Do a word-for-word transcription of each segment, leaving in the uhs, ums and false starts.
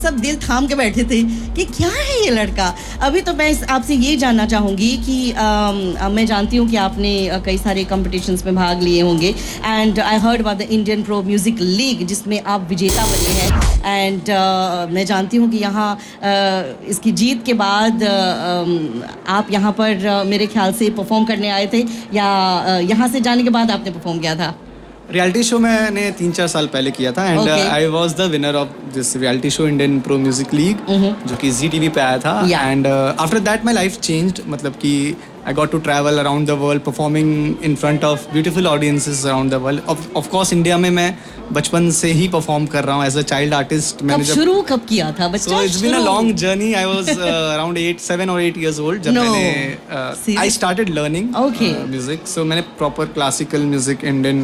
सब दिल थाम के बैठे थे कि क्या है ये लड़का। अभी तो मैं आपसे ये जानना चाहूँगी कि आ, मैं जानती हूँ कि आपने कई सारे कॉम्पिटिशन्स में भाग लिए होंगे and I heard about the Indian pro music league जिसमें आप विजेता बने हैं एंड uh, मैं जानती हूँ कि यहाँ uh, इसकी जीत के बाद uh, आप यहाँ पर uh, मेरे ख्याल से परफॉर्म करने आए थे या uh, यहाँ से जाने के बाद आपने परफॉर्म किया था? रियलिटी शो मैंने तीन चार साल पहले किया था and I was the winner of this reality show Indian pro music league जो कि जी टीवी पे आया था and after that my life changed. मतलब कि I got to travel around the world performing in front of beautiful audiences around the world. Of course India में मैं बचपन से ही परफॉर्म कर रहा हूँ एज अ चाइल्ड आर्टिस्ट। मैंने जब शुरू कब किया था बच्चा? So it's been a long journey. I was around eight seven और एट इयर्स ओल्ड जब no. मैंने आई स्टार्टेड लर्निंग म्यूजिक। सो मैंने प्रॉपर क्लासिकल म्यूजिक इंडियन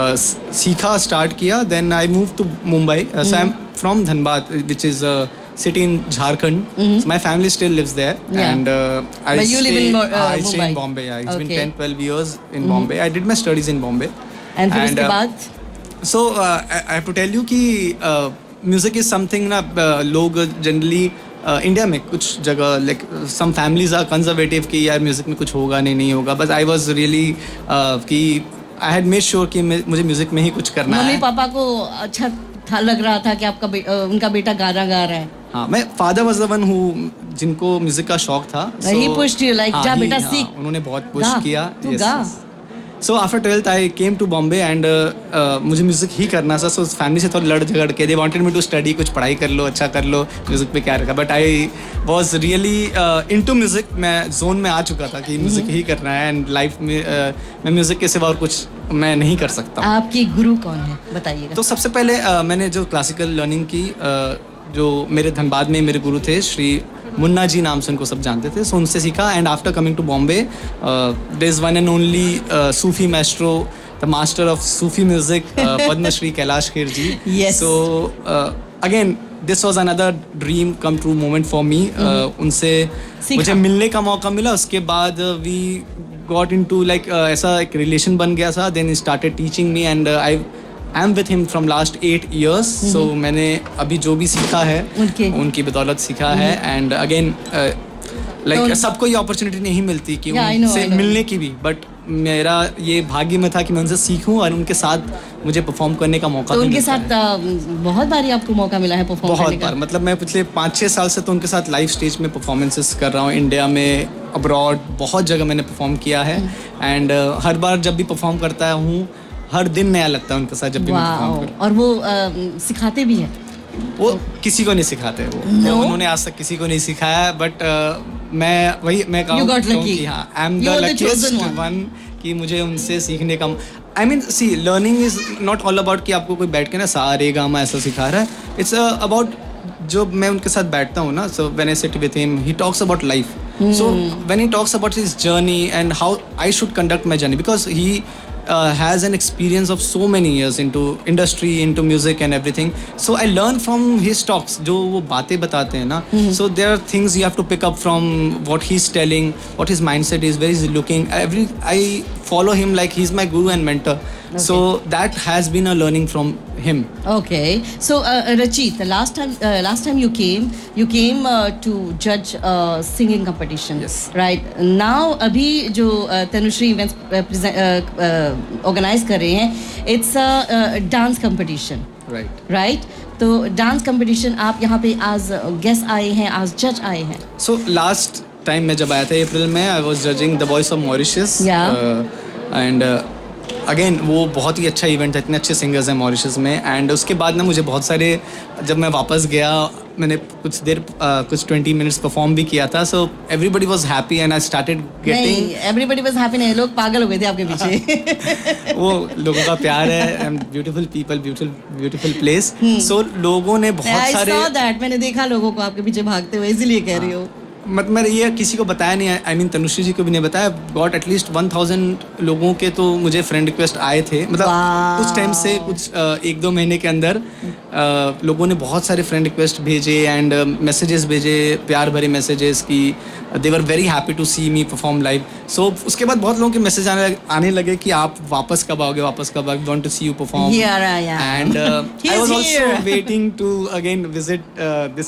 सीखा स्टार्ट किया। Then I move to Mumbai. So I am from Dhanbad which is city in Jharkhand. Mm-hmm. So my family still lives there. Yeah. And uh, I but you stay, live in uh, uh, I Mumbai. stay in Bombay. Yeah. It's okay. been ten twelve years in mm-hmm. Bombay. I did my studies in Bombay. And फिर उसके बाद? So uh, I, I have to tell you कि uh, music is something ना uh, लोग generally India uh, में कुछ जगह like some families are conservative कि यार म्यूजिक में कुछ होगा नहीं नहीं होगा। बस आई वाज रियली कि आई हैड मेड श्योर कि मुझे म्यूजिक में ही कुछ करना है। मम्मी पापा को अच्छा था, लग रहा था कि आपका बे, उनका बेटा गाना गा रहा है। हाँ, मैं father was the one who जिनको म्यूजिक का शौक था। ही पुश्ड यू लाइक जा बेटा सीख। उन्होंने बहुत पुश किया। Yes. So after twelfth I came to Bombay and मुझे म्यूजिक ही करना था। सो फैमिली से थोड़ा लड़ झगड़ के they wanted me to study, कुछ पढ़ाई कर लो, अच्छा कर लो, म्यूजिक पे क्या रखा। But I was really into music. मैं जोन में आ चुका था कि म्यूजिक ही करना है एंड लाइफ में uh, मैं म्यूजिक के सिवा और कुछ मैं नहीं कर सकता। आपके गुरु कौन है बताइएगा? तो सबसे पहले uh, मैंने जो क्लासिकल लर्निंग की uh, जो मेरे धनबाद में मेरे गुरु थे श्री मुन्ना जी नाम से उनको सब जानते थे। सो उनसे सीखा and after coming to Bombay there is one and only Sufi Maestro the master of Sufi music Padmashri Kailash Kher ji. So again this was another dream come true moment for me. उनसे मुझे मिलने का मौका मिला। उसके बाद वी गॉट इनटू लाइक ऐसा एक रिलेशन बन गया था। Then he started teaching me and I I am with him from last eight years. सो मैंने अभी जो भी सीखा है उनके उनकी बदौलत सीखा है एंड अगेन लाइक सबको ये अपॉर्चुनिटी नहीं मिलती कि yeah, उनसे मिलने की भी। बट मेरा ये भाग्य में था कि मैं उनसे सीखूं और उनके साथ मुझे परफॉर्म करने का मौका तो उनके साथ बहुत बार आपको मौका मिला है परफॉर्म बहुत करने का? बार। मतलब मैं पिछले पाँच छः साल से तो उनके साथ लाइव स्टेज में परफॉर्मेंसेस कर रहा हूँ। इंडिया में, अब्रॉड, बहुत जगह मैंने परफॉर्म किया है एंड uh, हर बार जब भी परफॉर्म करता हूँ हर दिन नया लगता है उनके साथ जब भी मैं परफॉर्म करता हूँ। और वो आ, सिखाते भी हैं? वो किसी को नहीं सिखाते वो no? उन्होंने आज तक किसी को नहीं सिखाया। बट uh, मैं वही मैं कहूँ कि हाँ I am the luckiest one कि मुझे उनसे सीखने का। I mean C learning is not all about कि आपको कोई बैठ के ना सा रे गा मा ऐसा सिखा रहा है। इट्स अबाउट जो मैं उनके साथ बैठता हूँ ना, so when I sit with him he talks about life. So when he talks about his journey and how I should conduct my journey because he Uh, has an experience of so many years into industry, into music and everything. So I learn from his talks. जो वो बातें बताते हैं ना, so there are things you have to pick up from what he's telling, what his mindset is, where he's looking. Every I follow him like he's my guru and mentor. Okay. So that has been a learning from him. Okay. So uh, Rachit, the last time uh, last time you came, you came uh, to judge a singing competition. Yes. Right. Now अभी जो uh, Tanushree events uh, present, uh, uh, organize कर रहे हैं, it's a uh, dance competition. Right. Right. तो dance competition आप यहाँ पे as guest आए हैं, as judge आए हैं. So last time मैं जब आया था अप्रैल में, I was judging The Voice of Mauritius. Yeah. Uh, and uh, again वो बहुत ही अच्छा इवेंट था, इतने अच्छे सिंगर्स हैं मॉरिशस में। एंड उसके बाद ना मुझे बहुत सारे, जब मैं वापस गया मैंने कुछ देर uh, कुछ ट्वेंटी मिनट्स परफॉर्म भी किया था। So everybody was happy and I started getting. Everybody was happy नहीं, लोग पागल हो गए थे आपके पीछे। वो लोगों का प्यार है and beautiful people, beautiful beautiful place. सो लोगों ने बहुत सारे, आई सॉ दैट, मैंने देखा लोगों को आपके पीछे भागते हुए, इसीलिए कह रही हूँ। मतलब मैंने ये किसी को बताया नहीं, आई मीन तनुश्री जी को भी नहीं बताया। गॉट एटलीस्ट वन थाउजेंड लोगों के तो मुझे फ्रेंड रिक्वेस्ट आए थे, मतलब Wow. उस टाइम से कुछ अ, एक दो महीने के अंदर अ, लोगों ने बहुत सारे फ्रेंड रिक्वेस्ट भेजे एंड मैसेजेस भेजे, प्यार भरे मैसेजेस की दे were very happy to C me perform live. सो उसके बाद बहुत लोगों के मैसेज आने आने लगे कि आप वापस कब आओगे, वापस कब आओगे, want to C you perform. Here I am. And uh, I He's was also here. waiting to again visit uh, this